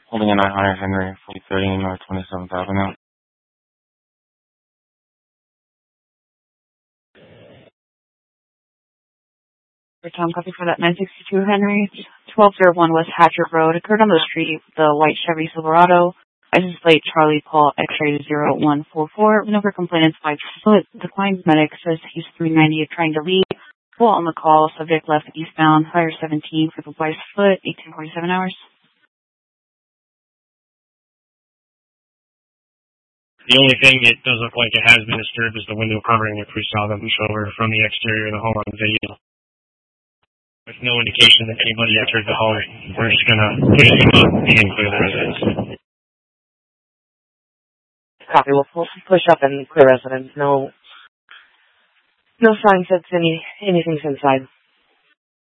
Holding a 900 Henry, 4030 North 27th Avenue. Tom, copy for that 962 Henry, 1201 West Hatcher Road. Occurred on the street, the white Chevy Silverado. License plate Charlie Paul X-ray 0144. Number complainant's 5 foot. Declined medic says he's 390 trying to leave. Full on the call. Subject left eastbound. Fire 17 for the 5 foot. 1847 hours. The only thing it does look like it has been disturbed is the window covering if we saw them push over from the exterior of the home on video. With no indication that anybody entered the home, we're just going to push him up and clear the residence. Copy. We'll push up and clear residence. No signs that anything's inside.